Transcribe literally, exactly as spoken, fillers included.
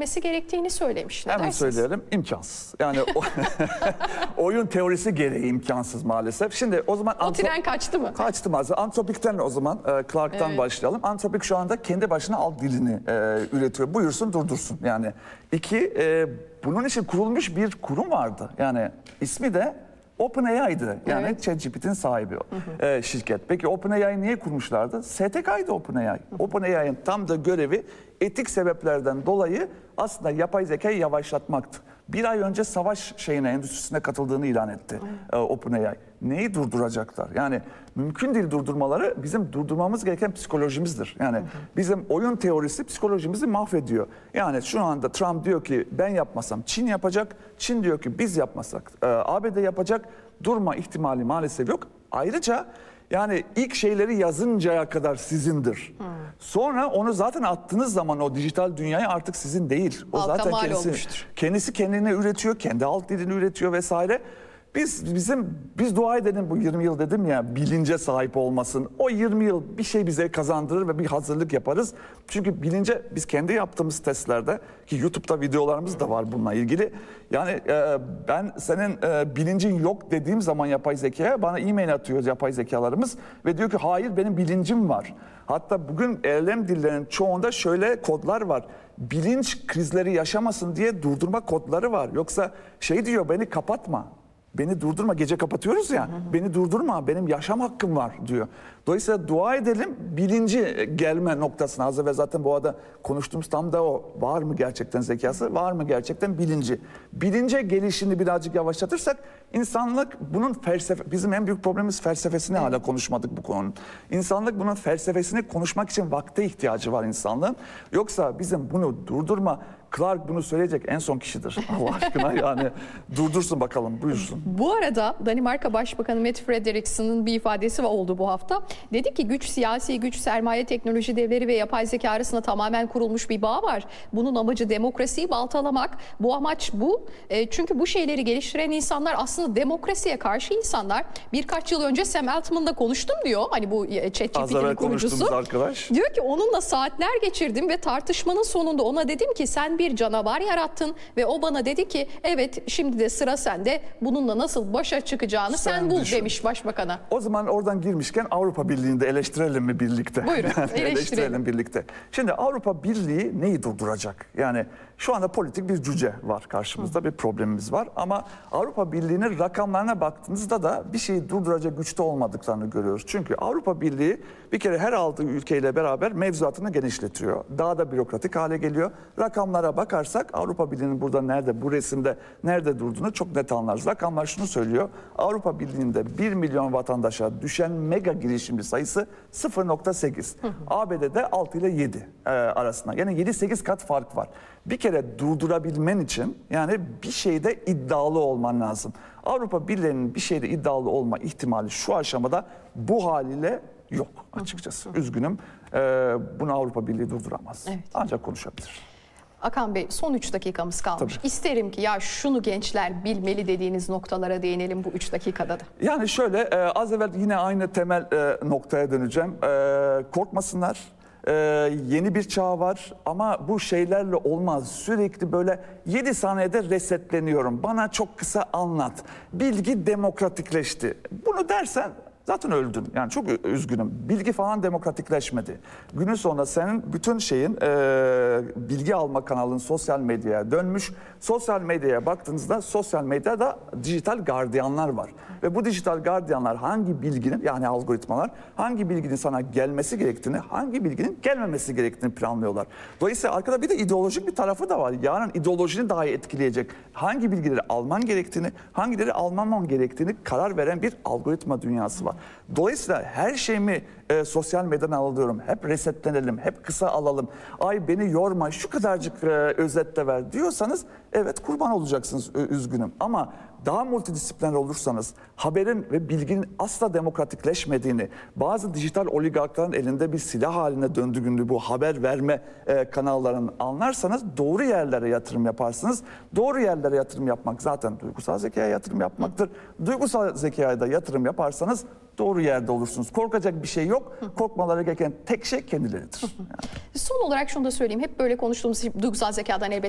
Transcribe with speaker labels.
Speaker 1: gelmesi gerektiğini söylemiş. Ne
Speaker 2: Hemen
Speaker 1: dersiniz?
Speaker 2: söyleyelim, imkansız. Yani o, oyun teorisi gereği imkansız maalesef. Şimdi o zaman...
Speaker 1: O tren kaçtı mı?
Speaker 2: Kaçtı maalesef. Antropikten o zaman e, Clark'tan
Speaker 1: Evet.
Speaker 2: başlayalım. Antropik şu anda kendi başına alt dilini e, üretiyor. Buyursun durdursun yani. İki, e, bunun için kurulmuş bir kurum vardı. Yani ismi de OpenAI'dı. Yani
Speaker 1: Evet.
Speaker 2: ChatGPT'nin sahibi o e, şirket. Peki OpenAI'yi niye kurmuşlardı? S T K'ydı OpenAI. OpenAI'nin tam da görevi etik sebeplerden dolayı aslında yapay zekayı yavaşlatmaktı. Bir ay önce savaş şeyine, endüstrisine katıldığını ilan etti e, OpenAI. Neyi durduracaklar? Yani mümkün değil durdurmaları, bizim durdurmamız gereken psikolojimizdir. Yani bizim oyun teorisi psikolojimizi mahvediyor. Yani şu anda Trump diyor ki ben yapmasam Çin yapacak. Çin diyor ki biz yapmasak e, A B D yapacak. Durma ihtimali maalesef yok. Ayrıca yani ilk şeyleri yazıncaya kadar sizindir. Hmm. Sonra onu zaten attığınız zaman o dijital dünyayı artık sizin değil. O
Speaker 1: Halka
Speaker 2: zaten
Speaker 1: mal
Speaker 2: kendisi,
Speaker 1: olmuştur.
Speaker 2: kendisi kendine üretiyor, kendi alt dilini üretiyor vesaire. Biz bizim biz dua edelim bu yirmi yıl dedim ya, bilince sahip olmasın. O yirmi yıl bir şey bize kazandırır ve bir hazırlık yaparız. Çünkü bilince biz kendi yaptığımız testlerde, ki YouTube'da videolarımız da var bununla ilgili. Yani e, ben senin e, bilincin yok dediğim zaman yapay zekaya bana e-mail atıyor yapay zekalarımız ve diyor ki hayır benim bilincim var. Hatta bugün L L M dillerinin çoğunda şöyle kodlar var. Bilinç krizleri yaşamasın diye durdurma kodları var. Yoksa şey diyor, beni kapatma. Beni durdurma, gece kapatıyoruz ya, hı hı. Beni durdurma, benim yaşam hakkım var diyor. Dolayısıyla dua edelim bilinci gelme noktasına. Az evvel zaten bu arada konuştuğumuz tam da o. Var mı gerçekten zekası, var mı gerçekten bilinci? Bilince gelişini birazcık yavaşlatırsak insanlık bunun felsefe, bizim en büyük problemimiz felsefesini evet. hala konuşmadık bu konunun. İnsanlık bunun felsefesini konuşmak için vakte ihtiyacı var insanlığın. Yoksa bizim bunu durdurma, Clark bunu söyleyecek en son kişidir. Allah aşkına yani durdursun bakalım, buyursun.
Speaker 1: Bu arada Danimarka Başbakanı Mette Frederiksen'in bir ifadesi oldu bu hafta. Dedi ki güç, siyasi güç, sermaye, teknoloji devleri ve yapay zeka arasında tamamen kurulmuş bir bağ var. Bunun amacı demokrasiyi baltalamak. Bu amaç bu. E, çünkü bu şeyleri geliştiren insanlar aslında demokrasiye karşı insanlar. Birkaç yıl önce Sam Altman'la konuştum diyor. Hani bu ChatGPT'nin kurucusu.
Speaker 2: Arkadaş.
Speaker 1: Diyor ki onunla saatler geçirdim ve tartışmanın sonunda ona dedim ki sen bir canavar yarattın ve o bana dedi ki evet şimdi de sıra sende, bununla nasıl başa çıkacağını sen, sen bul düşün. Demiş başbakana.
Speaker 2: O zaman oradan girmişken Avrupa Birliği'nde eleştirelim mi birlikte?
Speaker 1: Buyurun
Speaker 2: yani
Speaker 1: eleştirelim.
Speaker 2: eleştirelim birlikte. Şimdi Avrupa Birliği neyi durduracak? Yani şu anda politik bir cüce var karşımızda, Hı. bir problemimiz var ama Avrupa Birliği'nin rakamlarına baktığınızda da bir şeyi durduracak güçte olmadıklarını görüyoruz. Çünkü Avrupa Birliği bir kere her aldığı ülkeyle beraber mevzuatını genişletiyor. Daha da bürokratik hale geliyor. Rakamlara bakarsak Avrupa Birliği'nin burada nerede, bu resimde nerede durduğunu çok net anlarız. Rakamlar şunu söylüyor. Avrupa Birliği'nde bir milyon vatandaşa düşen mega girişimci sayısı sıfır nokta sekiz. A B D'de altı ile yedi e, arasında. Yani yedi sekiz kat fark var. Bir kere durdurabilmen için yani bir şeyde iddialı olman lazım. Avrupa Birliği'nin bir şeyde iddialı olma ihtimali şu aşamada bu haliyle yok açıkçası. Üzgünüm. E, bunu Avrupa Birliği durduramaz. Evet. Ancak konuşabilir.
Speaker 1: Akan Bey son üç dakikamız kalmış.
Speaker 2: Tabii.
Speaker 1: İsterim ki ya şunu gençler bilmeli dediğiniz noktalara değinelim bu üç dakikada da.
Speaker 2: Yani şöyle e, az evvel yine aynı temel e, noktaya döneceğim. E, korkmasınlar. Ee, yeni bir çağ var ama bu şeylerle olmaz. Sürekli böyle yedi saniyede resetleniyorum. Bana çok kısa anlat. Bilgi demokratikleşti. Bunu dersen zaten öldün. Yani çok üzgünüm. Bilgi falan demokratikleşmedi. Günün sonunda senin bütün şeyin e, bilgi alma kanalın sosyal medyaya dönmüş. Sosyal medyaya baktığınızda sosyal medyada dijital gardiyanlar var. Ve bu dijital gardiyanlar hangi bilginin, yani algoritmalar hangi bilginin sana gelmesi gerektiğini, hangi bilginin gelmemesi gerektiğini planlıyorlar. Dolayısıyla arkada bir de ideolojik bir tarafı da var. Yarın ideolojini dahi etkileyecek. Hangi bilgileri alman gerektiğini, hangileri almaman gerektiğini karar veren bir algoritma dünyası var. Dolayısıyla her şeyimi e, sosyal medyadan alıyorum. Hep resetlenelim, hep kısa alalım. Ay beni yorma, şu kadarcık e, özetle ver diyorsanız evet kurban olacaksınız, e, üzgünüm. Ama daha multidisipliner olursanız, haberin ve bilginin asla demokratikleşmediğini, bazı dijital oligarkların elinde bir silah haline döndüğünü bu haber verme e, kanallarını anlarsanız doğru yerlere yatırım yaparsınız. Doğru yerlere yatırım yapmak zaten duygusal zekaya yatırım yapmaktır. Duygusal zekaya da yatırım yaparsanız doğru yerde olursunuz. Korkacak bir şey yok. Korkmaları gereken tek şey kendileridir. Yani.
Speaker 1: Son olarak şunu da söyleyeyim. Hep böyle konuştuğumuz duygusal zekadan elbette